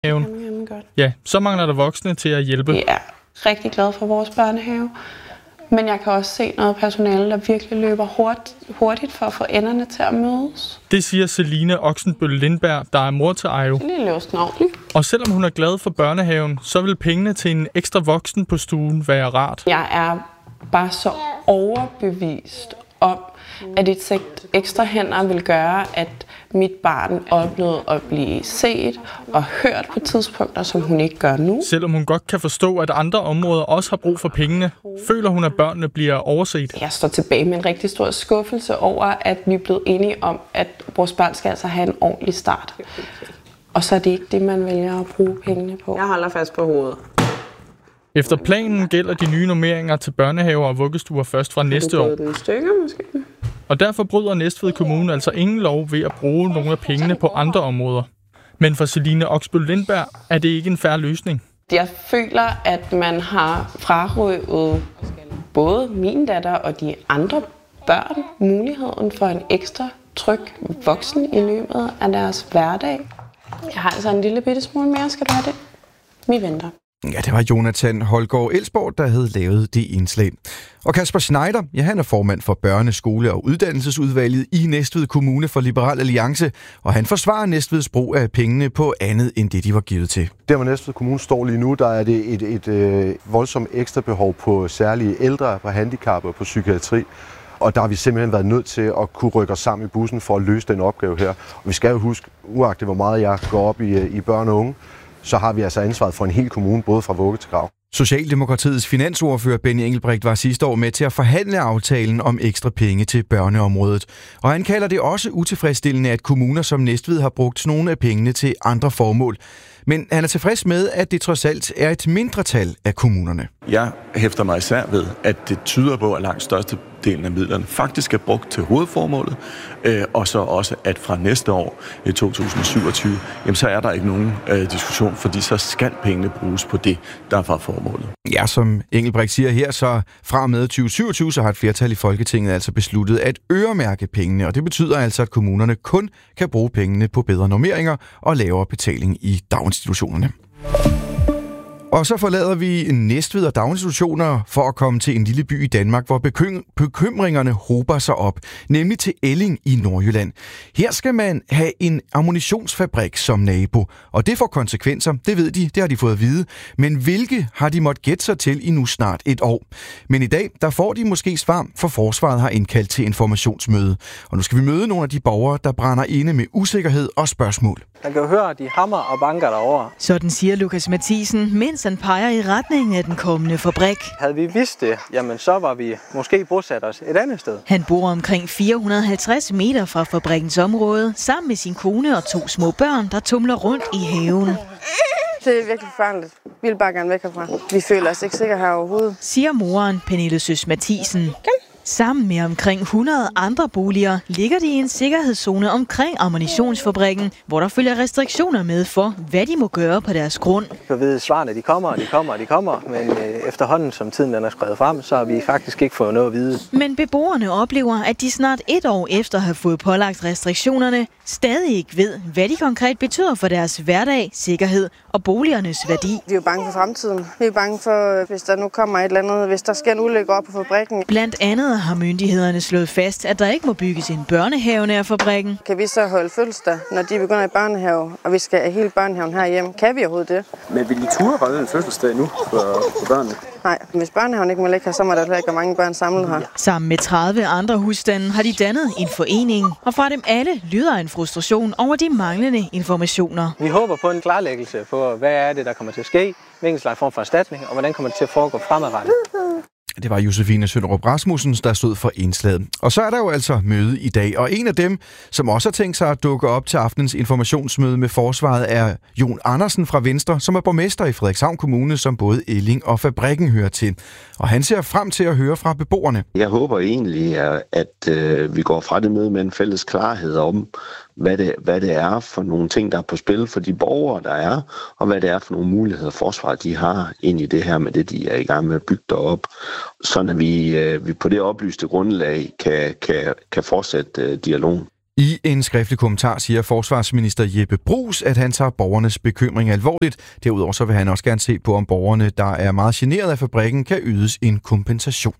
Jamen godt. Ja, så mangler der voksne til at hjælpe. Jeg er rigtig glad for vores børnehave. Men jeg kan også se noget personale, der virkelig løber hurtigt for at få enderne til at mødes. Det siger Celine Oxenbøl Lindberg, der er mor til Ayo. Og selvom hun er glad for børnehaven, så vil pengene til en ekstra voksen på stuen være rart. Jeg er bare så overbevist om, at et sæt ekstra hænder vil gøre, at mit barn oplevede at blive set og hørt på tidspunkter, som hun ikke gør nu. Selvom hun godt kan forstå, at andre områder også har brug for pengene, føler hun, at børnene bliver overset. Jeg står tilbage med en rigtig stor skuffelse over, at vi er blevet enige om, at vores børn skal altså have en ordentlig start. Og så er det ikke det, man vælger at bruge pengene på. Jeg holder fast på hovedet. Efter planen gælder de nye normeringer til børnehaver og vuggestuer først fra næste år. Og derfor bryder Næstved Kommune altså ingen lov ved at bruge nogle af pengene på andre områder. Men for Celine Oxenbøl Lindberg er det ikke en fair løsning. Jeg føler, at man har frarøvet både min datter og de andre børn muligheden for en ekstra tryg voksen i løbet af deres hverdag. Jeg har altså en lille bitte smule mere, skal du have det? Vi venter. Ja, det var Jonathan Holgaard Elsborg, der havde lavet det indslag. Og Kasper Schneider, ja, han er formand for Børne-, Skole- og Uddannelsesudvalget i Næstved Kommune for Liberal Alliance, og han forsvarer Næstveds brug af pengene på andet end det, de var givet til. Der, hvor Næstved Kommune står lige nu, der er det et voldsomt ekstra behov på særlige ældre, på handicap og på psykiatri. Og der har vi simpelthen været nødt til at kunne rykke os sammen i bussen for at løse den opgave her. Og vi skal jo huske, uagtet hvor meget jeg går op i børn og unge, så har vi altså ansvaret for en hel kommune, både fra vugge til grav. Socialdemokratiets finansordfører Benny Engelbrecht var sidste år med til at forhandle aftalen om ekstra penge til børneområdet. Og han kalder det også utilfredsstillende, at kommuner som Næstved har brugt nogle af pengene til andre formål. Men han er tilfreds med, at det trods alt er et mindretal af kommunerne. Jeg hæfter mig især ved, at det tyder på, at langt størstedelen af midlerne faktisk er brugt til hovedformålet, og så også, at fra næste år, i 2027, jamen, så er der ikke nogen diskussion, fordi så skal pengene bruges på det, der er fra formålet. Ja, som Engelbrecht siger her, så fra med 2027, så har et flertal i Folketinget altså besluttet at øremærke pengene, og det betyder altså, at kommunerne kun kan bruge pengene på bedre normeringer og lavere betaling i daginstitutionerne. Og så forlader vi Næstved og daginstitutioner for at komme til en lille by i Danmark, hvor bekymringerne hober sig op, nemlig til Elling i Nordjylland. Her skal man have en ammunitionsfabrik som nabo, og det får konsekvenser, det ved de, det har de fået at vide. Men hvilke har de måttet gætte sig til i nu snart et år? Men i dag, der får de måske svar, for forsvaret har indkaldt til informationsmøde. Og nu skal vi møde nogle af de borgere, der brænder inde med usikkerhed og spørgsmål. Man kan jo høre, at de hammer og banker derovre. Sådan siger Lukas Mathisen, mens han peger i retningen af den kommende fabrik. Havde vi vidst det, jamen så var vi måske bosat os et andet sted. Han bor omkring 450 meter fra fabrikkens område, sammen med sin kone og 2 små børn, der tumler rundt i haven. Det er virkelig farligt. Vi vil bare gerne væk herfra. Vi føler os ikke sikre her overhovedet, siger moren Pernille Søs Mathisen. Sammen med omkring 100 andre boliger ligger de i en sikkerhedszone omkring ammunitionsfabrikken, hvor der følger restriktioner med for, hvad de må gøre på deres grund. Jeg ved, svarene de kommer, men efterhånden som tiden er skrevet frem, så har vi faktisk ikke fået noget at vide. Men beboerne oplever, at de snart 1 år efter at have fået pålagt restriktionerne, stadig ikke ved, hvad de konkret betyder for deres hverdag, sikkerhed og boligernes værdi. Vi er jo bange for fremtiden. Vi er bange for, hvis der nu kommer et eller andet, hvis der sker en ulykke op på fabrikken. Blandt andet har myndighederne slået fast, at der ikke må bygges en børnehave nær fabrikken. Kan vi så holde fødselsdag, når de begynder i børnehave, og vi skal have hele børnehaven herhjemme? Kan vi overhovedet det? Men vil I turde holde en fødselsdag nu for børnene? Nej, hvis børnehaven ikke må ligge her, så må der heller ikke være mange børn samlet her. Sammen med 30 andre husstande har de dannet en forening, og fra dem alle lyder en frustration over de manglende informationer. Vi håber på en klarlæggelse på, hvad er det, der kommer til at ske, hvilken slags form for erstatning, og hvordan kommer det til at foregå fremadrettet. Det var Josefine Sønderup Rasmussen, der stod for indslaget. Og så er der jo altså møde i dag, og en af dem, som også har tænkt sig at dukke op til aftenens informationsmøde med forsvaret, er Jon Andersen fra Venstre, som er borgmester i Frederikshavn Kommune, som både Elling og fabrikken hører til. Og han ser frem til at høre fra beboerne. Jeg håber egentlig, at vi går fra det møde med en fælles klarhed om, hvad det er for nogle ting, der er på spil for de borgere, der er, og hvad det er for nogle muligheder, forsvaret de har ind i det her med det, de er i gang med at bygge derop, sådan at vi på det oplyste grundlag kan fortsætte dialogen. I en skriftlig kommentar siger forsvarsminister Jeppe Bruus, at han tager borgernes bekymring alvorligt. Derudover så vil han også gerne se på, om borgerne, der er meget generet af fabrikken, kan ydes en kompensation.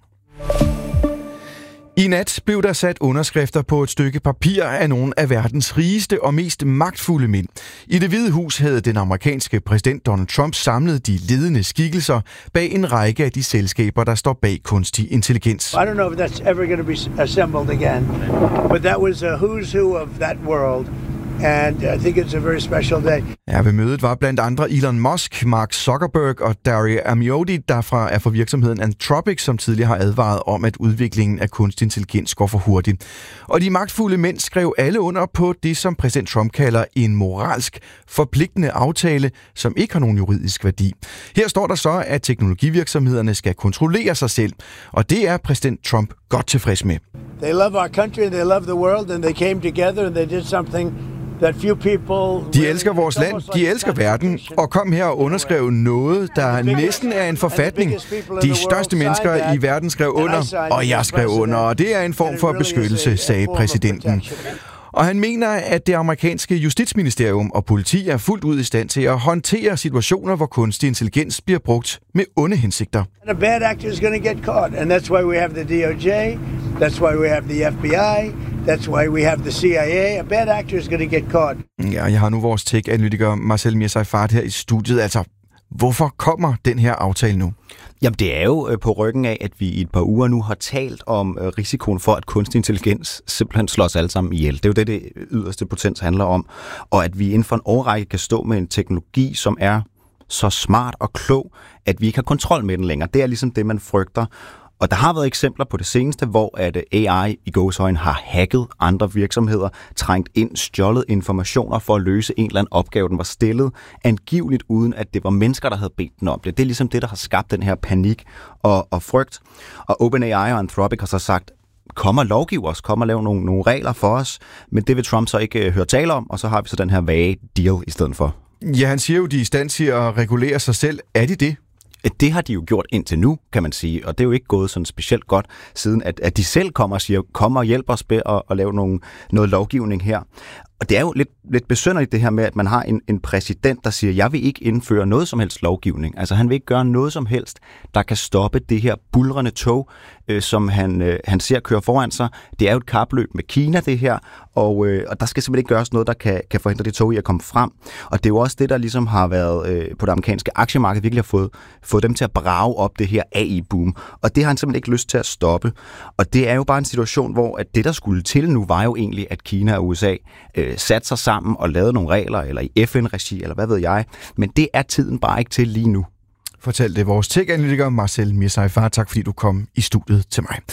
I nat blev der sat underskrifter på et stykke papir af nogle af verdens rigeste og mest magtfulde mænd. I Det Hvide Hus havde den amerikanske præsident Donald Trump samlet de ledende skikkelser bag en række af de selskaber, der står bag kunstig intelligens. I don't know if that's ever going to be assembled again, but that was a who's who of that world. And I think it's a very special day. Ja, ved mødet var blandt andre Elon Musk, Mark Zuckerberg og Dario Amodei, der er fra virksomheden Anthropic, som tidligere har advaret om, at udviklingen af kunstig intelligens går for hurtigt. Og de magtfulde mænd skrev alle under på det, som præsident Trump kalder en moralsk forpligtende aftale, som ikke har nogen juridisk værdi. Her står der så, at teknologivirksomhederne skal kontrollere sig selv, og det er præsident Trump godt tilfreds med. They love our country, and they love the world, and they came together, and they did something that few people... De elsker vores land, de elsker verden, og kom her og underskrev noget, der næsten er en forfatning. De største mennesker i verden skrev under, og jeg skrev under, og det er en form for beskyttelse, sagde præsidenten. Og han mener, at det amerikanske justitsministerium og politi er fuldt ud i stand til at håndtere situationer, hvor kunstig intelligens bliver brugt med onde hensigter. A bad actor is going to get caught, and that's why we have the DOJ, that's why we have the FBI, that's why we have the CIA. A bad actor is going to get caught. Ja, jeg har nu vores tech-analytiker Marcel Mir-Seyfarth her i studiet. Altså, hvorfor kommer den her aftale nu? Jamen, det er jo på ryggen af, at vi i et par uger nu har talt om risikoen for, at kunstig intelligens simpelthen slår os alle sammen ihjel. Det er jo det yderste potens handler om. Og at vi inden for en årrække kan stå med en teknologi, som er så smart og klog, at vi ikke har kontrol med den længere. Det er ligesom det, man frygter. Og der har været eksempler på det seneste, hvor at AI i gåseøjne har hacket andre virksomheder, trængt ind, stjålet informationer for at løse en eller anden opgave, den var stillet, angiveligt uden at det var mennesker, der havde bedt den om det. Det er ligesom det, der har skabt den her panik og frygt. Og OpenAI og Anthropic har så sagt, kom og lovgiv os, kom og lave nogle regler for os, men det vil Trump så ikke høre tale om, og så har vi så den her vage deal i stedet for. Ja, han siger jo, de er i stand til at regulere sig selv. Er de det? Det har de jo gjort indtil nu, kan man sige, og det er jo ikke gået sådan specielt godt, siden at de selv kommer og siger, kom og hjælp os med at lave noget lovgivning her. Og det er jo lidt besynderligt det her med, at man har en præsident, der siger, jeg vil ikke indføre noget som helst lovgivning. Altså han vil ikke gøre noget som helst, der kan stoppe det her buldrende tog, som han ser køre foran sig. Det er jo et kapløb med Kina, det her, og der skal simpelthen ikke gøres noget, der kan forhindre det tog i at komme frem. Og det er jo også det, der ligesom har været på det amerikanske aktiemarked, virkelig har fået dem til at brage op det her AI-boom. Og det har han simpelthen ikke lyst til at stoppe. Og det er jo bare en situation, hvor at det, der skulle til nu, var jo egentlig, at Kina og USA satte sig sammen og lavede nogle regler, eller i FN-regi, eller hvad ved jeg. Men det er tiden bare ikke til lige nu. Fortalte vores tech-analytiker Marcel Mir-Seyfarth. Tak fordi du kom i studiet til mig.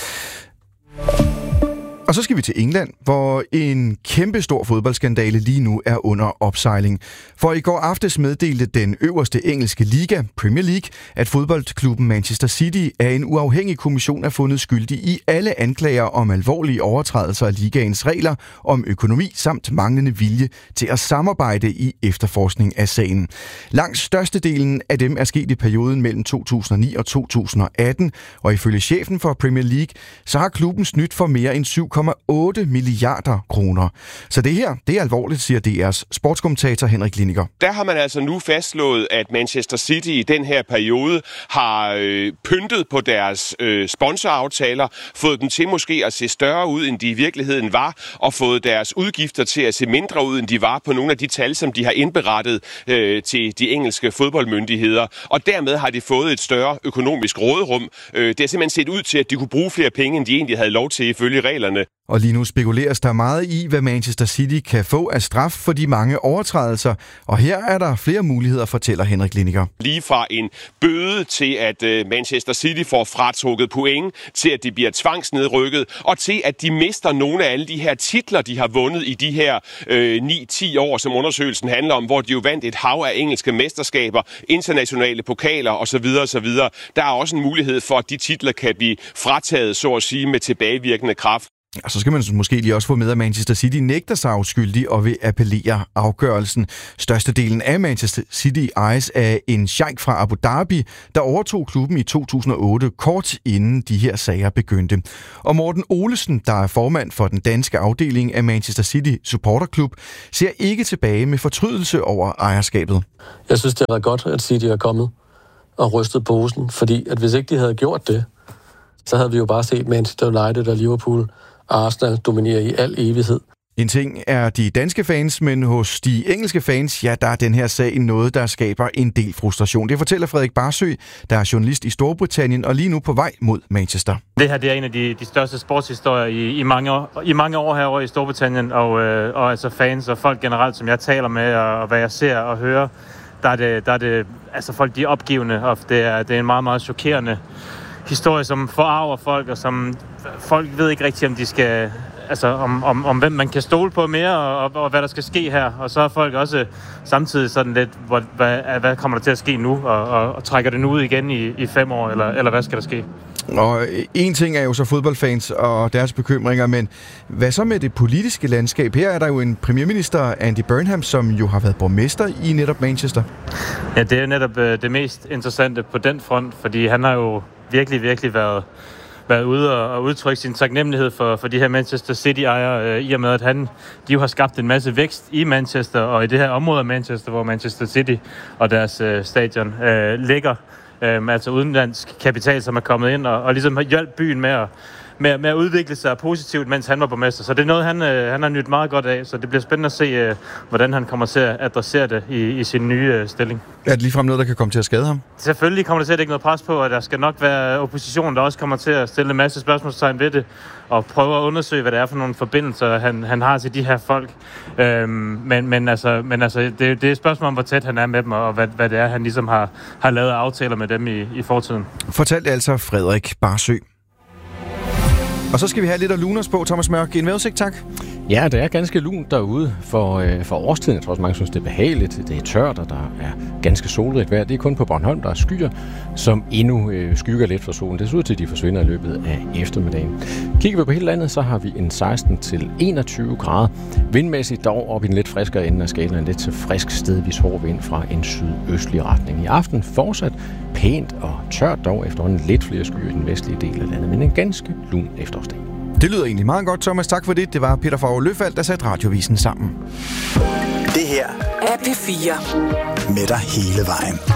Og så skal vi til England, hvor en kæmpestor fodboldskandale lige nu er under opsejling. For i går aftes meddelte den øverste engelske liga, Premier League, at fodboldklubben Manchester City af en uafhængig kommission er fundet skyldig i alle anklager om alvorlige overtrædelser af ligaens regler om økonomi samt manglende vilje til at samarbejde i efterforskning af sagen. Langt størstedelen af dem er sket i perioden mellem 2009 og 2018, og ifølge chefen for Premier League, så har klubben snydt for mere end 7,8 milliarder kroner. Så det her, det er alvorligt, siger DR's sportskommentator Henrik Liniger. Der har man altså nu fastslået, at Manchester City i den her periode har pyntet på deres sponsoraftaler, fået dem til måske at se større ud, end de i virkeligheden var, og fået deres udgifter til at se mindre ud, end de var på nogle af de tal, som de har indberettet til de engelske fodboldmyndigheder. Og dermed har de fået et større økonomisk råderum. Det har simpelthen set ud til, at de kunne bruge flere penge, end de egentlig havde lov til ifølge reglerne. Og lige nu spekuleres der meget i, hvad Manchester City kan få af straf for de mange overtrædelser. Og her er der flere muligheder, fortæller Henrik Liniger. Lige fra en bøde til, at Manchester City får fratrukket point, til at de bliver tvangsnedrykket, og til at de mister nogle af alle de her titler, de har vundet i de her 9-10 år, som undersøgelsen handler om, hvor de jo vandt et hav af engelske mesterskaber, internationale pokaler osv. osv. Der er også en mulighed for, at de titler kan blive frataget, så at sige, med tilbagevirkende kraft. Og så skal man måske lige også få med, at Manchester City nægter sig afskyldig og vil appellere afgørelsen. Størstedelen af Manchester City ejes af en sheik fra Abu Dhabi, der overtog klubben i 2008, kort inden de her sager begyndte. Og Morten Olesen, der er formand for den danske afdeling af Manchester City Supporterklub, ser ikke tilbage med fortrydelse over ejerskabet. Jeg synes, det har været godt, at City er kommet og rystet posen, fordi at hvis ikke de havde gjort det, så havde vi jo bare set Manchester United og Liverpool og Arsenal dominerer i al evighed. En ting er de danske fans, men hos de engelske fans, ja, der er den her sag noget, der skaber en del frustration. Det fortæller Frederik Barsø, der er journalist i Storbritannien og lige nu på vej mod Manchester. Det her det er en af de største sportshistorier i mange år herovre i Storbritannien, og altså fans og folk generelt, som jeg taler med, og hvad jeg ser og hører, der er det altså folk, de er opgivende, og det er en meget, meget chokerende historie, som forarver folk, og som folk ved ikke rigtig, om de skal, altså om hvem man kan stole på mere, og hvad der skal ske her. Og så er folk også samtidig sådan lidt, hvad kommer der til at ske nu, og trækker det nu ud igen i 5 år, eller hvad skal der ske? Og en ting er jo så fodboldfans og deres bekymringer, men hvad så med det politiske landskab? Her er der jo en premierminister, Andy Burnham, som jo har været borgmester i netop Manchester. Ja, det er netop det mest interessante på den front, fordi han har jo virkelig været ude og udtrykke sin taknemmelighed for de her Manchester City-ejere, i og med, at de jo har skabt en masse vækst i Manchester, og i det her område af Manchester, hvor Manchester City og deres stadion ligger. Altså udenlandsk kapital, som er kommet ind og ligesom har hjulpet byen med at udvikle sig positivt, mens han var borgmester. Så det er noget, han har nydt meget godt af, så det bliver spændende at se, hvordan han kommer til at adressere det i sin nye stilling. Er det ligefrem noget, der kan komme til at skade ham? Selvfølgelig kommer der til at ikke noget pres på, og der skal nok være opposition, der også kommer til at stille en masse spørgsmålstegn ved det, og prøve at undersøge, hvad det er for nogle forbindelser, han har til de her folk. Men det er et spørgsmål om, hvor tæt han er med dem, og hvad det er, han ligesom har lavet aftaler med dem i fortiden. Fortalte altså Frederik Barsø. Og så skal vi have lidt af luners på, Thomas Mørk. En vejrudsigt, tak. Ja, det er ganske lunt derude for årstiden. Jeg tror også, mange synes, det er behageligt. Det er tørt, og der er ganske solrigt vejr. Det er kun på Bornholm, der er skyer, som endnu skygger lidt for solen. Det ser ud til, at de forsvinder i løbet af eftermiddagen. Kigger vi på hele landet, så har vi en 16-21 grader. Vindmæssigt dog op i den lidt friskere ende af skalaen. Lidt til frisk stedvis hård vind fra en sydøstlig retning. I aften fortsat pænt og tørt dog efterhånden lidt flere skyer i den vestlige del af landet, men en ganske lun efterårsdag. Det lyder egentlig meget godt, Thomas. Tak for det. Det var Peter Favre-Løfald, der satte Radiovisen sammen. Det her er P4 med dig hele vejen.